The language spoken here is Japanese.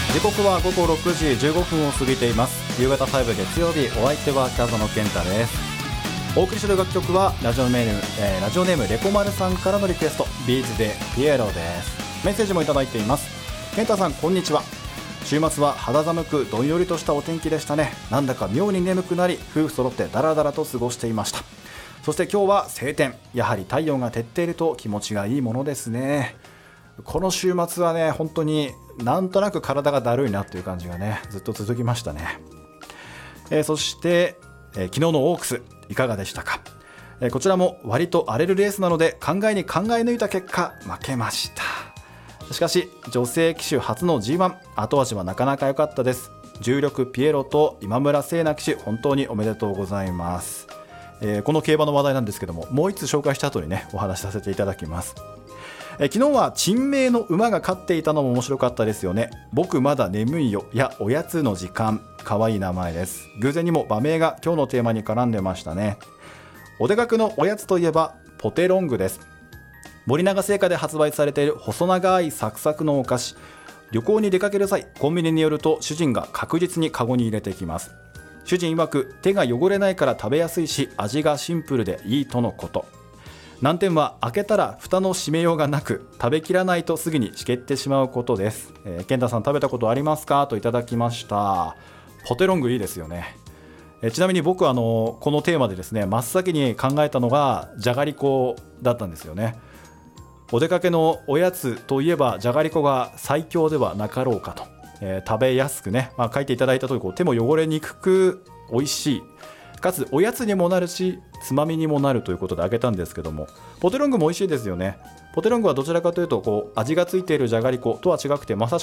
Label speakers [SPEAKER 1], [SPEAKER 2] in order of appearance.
[SPEAKER 1] 時刻は午後6時15分を過ぎています。夕方5月曜日、お相手は北園健太です。お送りする楽曲はラジオネームレコマルさんからのリクエスト、ビーズでピエロです。メッセージもいただいています。健太さん、こんにちは。週末は肌寒くどんよりとしたお天気でしたね。なんだか妙に眠くなり、夫婦揃ってダラダラと過ごしていました。そして今日は晴天、やはり太陽が照っていると気持ちがいいものですね。この週末はね、本当になんとなく体がだるいなっていう感じがね、ずっと続きましたね。そして、昨日のオークスいかがでしたか。こちらも割と荒れるレースなので考えに考え抜いた結果負けました。しかし女性騎手初の G1 後味はなかなか良かったです。重力ピエロと今村聖奈騎手、本当におめでとうございます。この競馬の話題なんですけども、もう一つ紹介した後にね、お話しさせていただきます。昨日は珍名の馬が勝っていたのも面白かったですよね。僕まだ眠いよやおやつの時間、かわいい名前です。偶然にも馬名が今日のテーマに絡んでましたね。お出かけのおやつといえばポテロングです。森永製菓で発売されている細長いサクサクのお菓子。旅行に出かける際、コンビニによると主人が確実にカゴに入れてきます。主人曰く手が汚れないから食べやすいし、味がシンプルでいいとのこと。難点は開けたら蓋の閉めようがなく、食べきらないとすぐにしけってしまうことです。健太さん、食べたことありますかといただきました。ポテロングいいですよね。ちなみに僕はこのテーマでですね、真っ先に考えたのがじゃがりこだったんですよね。お出かけのおやつといえばじゃがりこが最強ではなかろうかと。食べやすくね、書いていただいた通り手も汚れにくく美味しい、かつおやつにもなるしつまみにもなるということであげたんですけども、ポテロングも美味しいですよね。ポテロングはどちらかというと味がついているじゃがりことは違くて、まさ